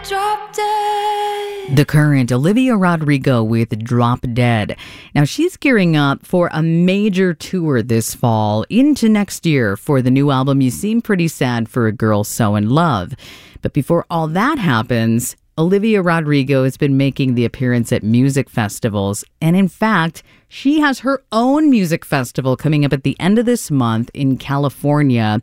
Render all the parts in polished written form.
Drop Dead. The current Olivia Rodrigo with Drop Dead. Now she's gearing up for a major tour this fall into next year for the new album You Seem Pretty Sad for a Girl So in Love. But before all that happens, Olivia Rodrigo has been making the appearance at music festivals. And in fact, she has her own music festival coming up at the end of this month in California,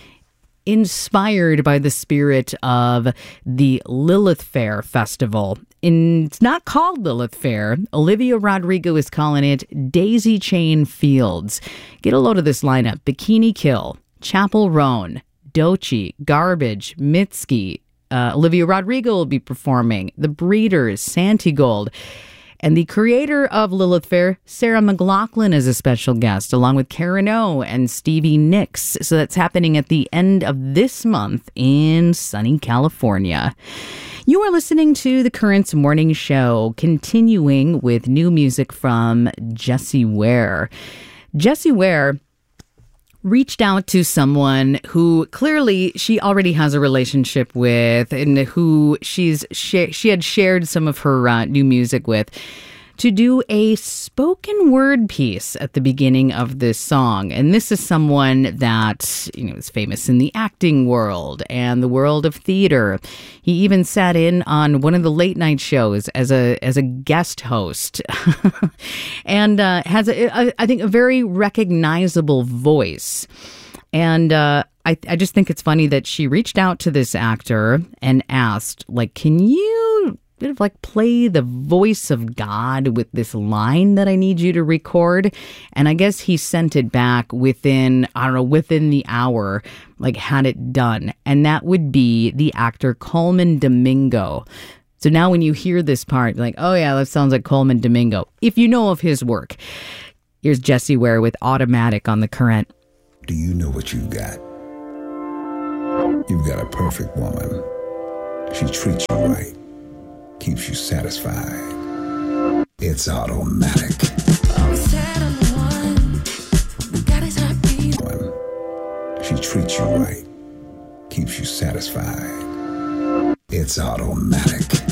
inspired by the spirit of the Lilith Fair Festival. And it's not called Lilith Fair. Olivia Rodrigo is calling it Daisy Chain Fields. Get a load of this lineup. Bikini Kill, Chappell Roan, Doechii, Garbage, Mitski. Olivia Rodrigo will be performing. The Breeders, Santigold. And the creator of Lilith Fair, Sarah McLachlan, is a special guest, along with Karen O and Stevie Nicks. So that's happening at the end of this month in sunny California. You are listening to The Currents Morning Show, continuing with new music from Jessie Ware. Jessie Ware reached out to someone who clearly she already has a relationship with and who she had shared some of her new music with, to do a spoken word piece at the beginning of this song. And this is someone that, is famous in the acting world and the world of theater. He even sat in on one of the late night shows as a guest host and has, I think, a very recognizable voice. And I just think it's funny that she reached out to this actor and asked, can you play the voice of God with this line that I need you to record? And I guess he sent it back within the hour, had it done. And that would be the actor Colman Domingo. So now when you hear this part, oh yeah, that sounds like Colman Domingo, if you know of his work. Here's Jessie Ware with Automatic on The Current. Do you know what you've got? You've got a perfect woman. She treats you right. Keeps you satisfied. It's automatic. She treats you right. Keeps you satisfied. It's automatic.